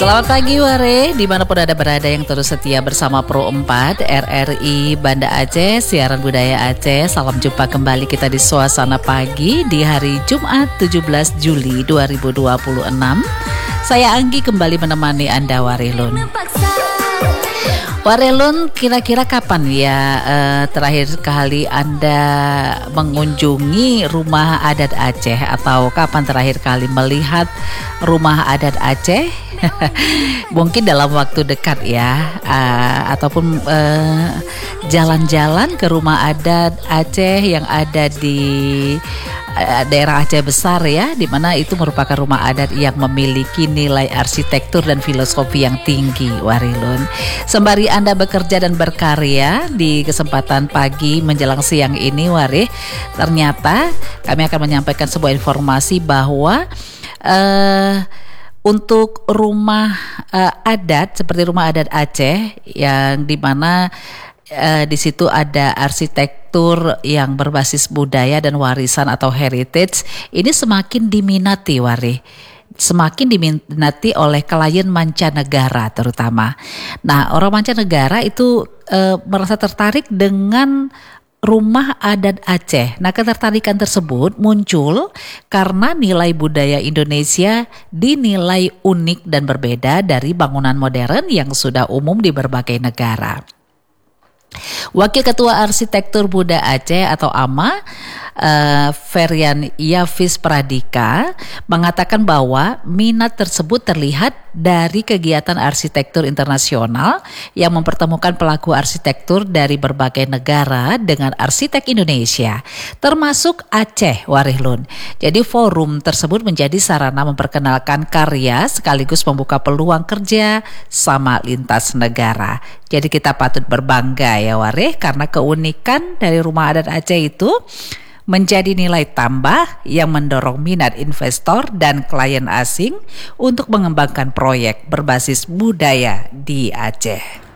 Selamat pagi Ware, dimanapun Anda berada yang terus setia bersama Pro 4 RRI Banda Aceh, siaran budaya Aceh. Salam jumpa kembali kita di suasana pagi di hari Jumat 17 Juli 2026. Saya Anggi kembali menemani Anda Warilun. Warilun, kira-kira kapan ya terakhir kali Anda mengunjungi rumah adat Aceh, atau kapan terakhir kali melihat rumah adat Aceh? Mungkin dalam waktu dekat ya, ataupun jalan-jalan ke rumah adat Aceh yang ada di daerah Aceh Besar ya, di mana itu merupakan rumah adat yang memiliki nilai arsitektur dan filosofi yang tinggi, Warilun. Sembari Anda bekerja dan berkarya di kesempatan pagi menjelang siang ini, Warih, ternyata kami akan menyampaikan sebuah informasi bahwa untuk rumah adat seperti rumah adat Aceh yang dimana di situ ada arsitektur yang berbasis budaya dan warisan atau heritage, ini semakin diminati, Wari. Semakin diminati oleh klien mancanegara terutama. Nah, orang mancanegara itu merasa tertarik dengan rumah adat Aceh. Nah, ketertarikan tersebut muncul karena nilai budaya Indonesia dinilai unik dan berbeda dari bangunan modern yang sudah umum di berbagai negara. Wakil Ketua Arsitektur Buddha Aceh atau AMA, Ferian Yafis Pradika, mengatakan bahwa minat tersebut terlihat dari kegiatan arsitektur internasional yang mempertemukan pelaku arsitektur dari berbagai negara dengan arsitek Indonesia, termasuk Aceh, Warihlun. Jadi forum tersebut menjadi sarana memperkenalkan karya sekaligus membuka peluang kerja sama lintas negara. Jadi kita patut berbangga ya Warih, karena keunikan dari rumah adat Aceh itu menjadi nilai tambah yang mendorong minat investor dan klien asing untuk mengembangkan proyek berbasis budaya di Aceh.